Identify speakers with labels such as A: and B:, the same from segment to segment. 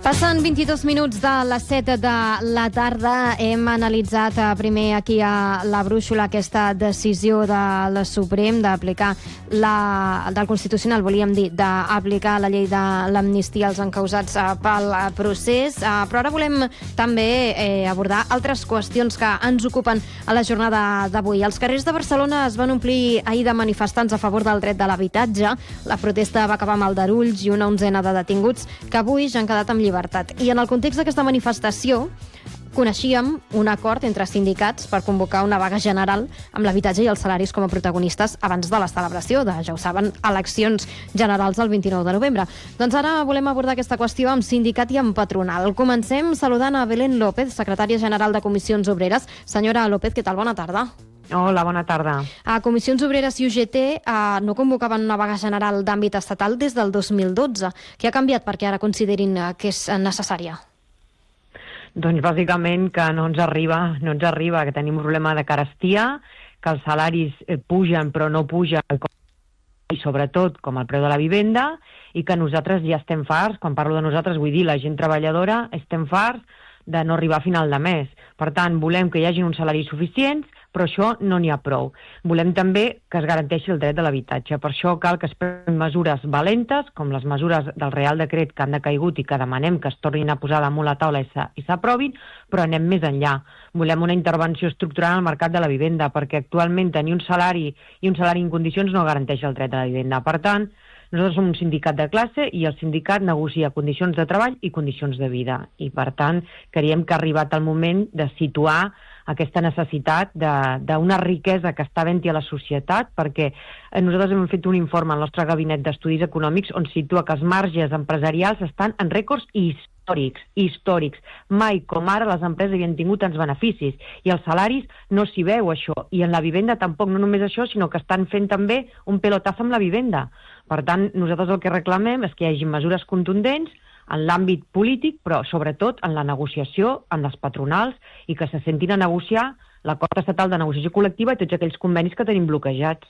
A: Passen 22 minuts de les 7 de la tarda. Hem analitzat primer aquí a la brúixola aquesta decisió del Suprem d'aplicar del Constitucional, volíem dir, d'aplicar la llei de l'amnistia als encausats pel procés, però ara volem també abordar altres qüestions que ens ocupen a la jornada d'avui. Els carrers de Barcelona es van omplir ahir de manifestants a favor del dret de l'habitatge. La protesta va acabar amb aldarulls i una onzena de detinguts que avui ja han quedat amb llibertat. I en el context d'aquesta manifestació coneixíem un acord entre sindicats per convocar una vaga general amb l'habitatge i els salaris com a protagonistes abans de la celebració de, ja ho saben, eleccions generals el 29 de novembre. Doncs ara volem abordar aquesta qüestió amb sindicat i amb patronal. Comencem saludant a Belén López, secretària general de Comissions Obreres. Senyora López, què tal? Bona tarda.
B: Hola, bona tarda.
A: A Comissions Obreres i UGT no convocaven una vaga general d'àmbit estatal des del 2012. Què ha canviat perquè ara considerin que és necessària?
B: Doncs bàsicament que no ens arriba, que tenim un problema de carestia, que els salaris pugen però no pugen, i sobretot com el preu de la vivenda, i que nosaltres ja estem farts, quan parlo de nosaltres vull dir la gent treballadora, estem farts de no arribar a final de mes. Per tant, volem que hi hagi uns salaris suficients, però això no n'hi ha prou. Volem també que es garanteixi el dret de l'habitatge. Per això cal que es prenguin mesures valentes, com les mesures del Real Decret que han decaigut i que demanem que es tornin a posar damunt la taula i s'aprovin, però anem més enllà. Volem una intervenció estructural al mercat de la vivenda, perquè actualment tenir un salari i un salari en condicions no garanteix el dret de la vivenda. Per tant, nosaltres som un sindicat de classe i el sindicat negocia condicions de treball i condicions de vida. I, per tant, creiem que ha arribat el moment de situar aquesta necessitat d'una riquesa que està havent-hi a la societat, perquè nosaltres hem fet un informe al nostre gabinet d'estudis econòmics on situa que els marges empresarials estan en rècords històrics. Mai com ara les empreses havien tingut tants beneficis i els salaris no s'hi veu això. I en la vivenda tampoc, no només això, sinó que estan fent també un pelotazo amb la vivenda. Per tant, nosaltres el que reclamem és que hi hagi mesures contundents en l'àmbit polític, però sobretot en la negociació amb les patronals i que se sentin a negociar l'acord estatal de negociació col·lectiva i tots aquells convenis que tenim bloquejats.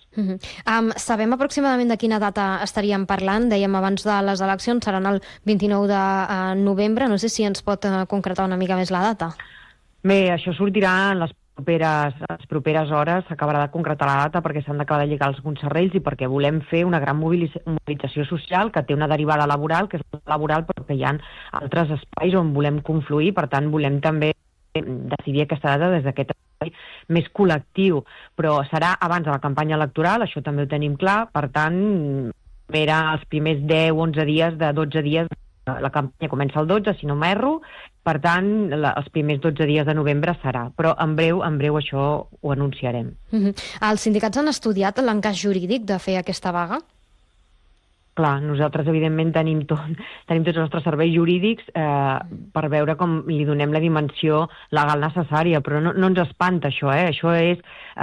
A: Sabem aproximadament de quina data estaríem parlant? Dèiem abans de les eleccions, seran el 29 de novembre. No sé si ens pot concretar una mica més la data.
B: Bé, això sortirà en les properes hores, s'acabarà de concretar la data perquè s'han d'acabar de lligar alguns serrells i perquè volem fer una gran mobilització social que té una derivada laboral, que és laboral, però que hi ha altres espais on volem confluir, per tant volem també decidir aquesta data des d'aquest espai més col·lectiu, però serà abans de la campanya electoral, això també ho tenim clar, per tant, era els primers 10-11 dies de 12 dies, la campanya comença el 12, si no m'erro, per tant, els primers 12 dies de novembre serà, però en breu això ho anunciarem.
A: Els sindicats han estudiat l'encaix jurídic de fer aquesta vaga?
B: Clar, nosaltres evidentment tenim tots els nostres serveis jurídics per veure com li donem la dimensió legal necessària, però no ens espanta això, Això és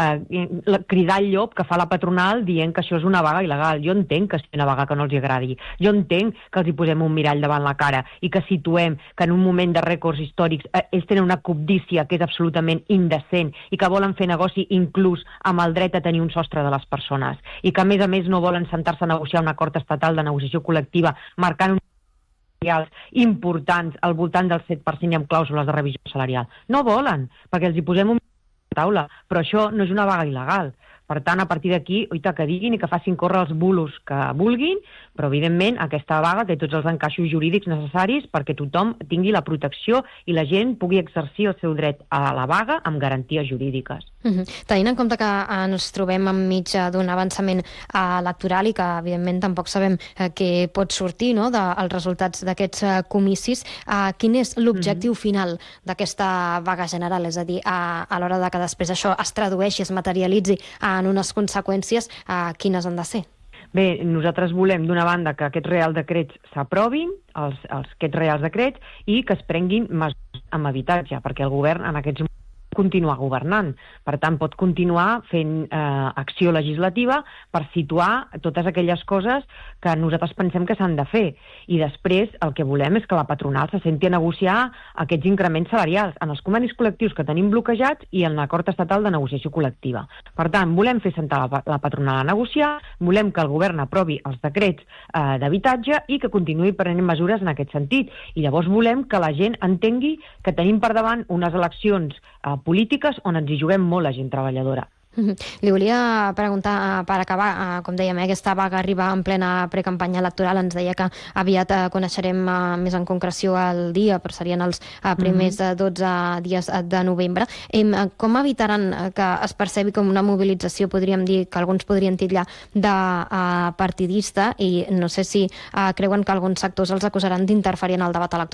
B: cridar el llop que fa la patronal dient que això és una vaga il·legal. Jo entenc que sigui una vaga que no els agradi, jo entenc que els hi posem un mirall davant la cara i que situem que en un moment de rècords històrics ells tenen una cobdícia que és absolutament indecent i que volen fer negoci inclús amb el dret a tenir un sostre de les persones i que a més no volen sentar-se a negociar un acord estatal de negociació col·lectiva marcant uns salarials importants al voltant del 7% i amb clàusules de revisió salarial. No volen, perquè els hi posem un taula, però això no és una vaga il·legal. Per tant, a partir d'aquí, oita, que diguin i que facin córrer els bulos que vulguin, però evidentment aquesta vaga té tots els encaixos jurídics necessaris perquè tothom tingui la protecció i la gent pugui exercir el seu dret a la vaga amb garanties jurídiques.
A: Tenint en compte que ens trobem enmig d'un avançament electoral i que evidentment tampoc sabem què pot sortir dels resultats d'aquests comicis, quin és l'objectiu final d'aquesta vaga general? És a dir, a l'hora de que després això es tradueixi, es materialitzi en unes conseqüències, quines han de ser?
B: Bé, nosaltres volem, d'una banda, que aquests Reals Decrets s'aprovin, aquests Reals Decrets, i que es prenguin mesures amb habitatge, perquè el govern en aquests moments continuar governant. Per tant, pot continuar fent acció legislativa per situar totes aquelles coses que nosaltres pensem que s'han de fer. I després el que volem és que la patronal se senti a negociar aquests increments salarials en els convenis col·lectius que tenim bloquejats i en l'acord estatal de negociació col·lectiva. Per tant, volem fer sentar la patronal a negociar, volem que el govern aprovi els decrets d'habitatge i que continuï prenent mesures en aquest sentit. I llavors volem que la gent entengui que tenim per davant unes eleccions polítiques on ens hi juguem molt la gent treballadora.
A: Li volia preguntar, per acabar, com dèiem, aquesta vaga arriba en plena precampanya electoral, ens deia que aviat coneixerem més en concreció el dia, però serien els primers 12 dies de novembre. Com evitaran que es percebi com una mobilització, podríem dir, que alguns podrien titllar de partidista, i no sé si creuen que alguns sectors els acusaran d'interferir en el debat electoral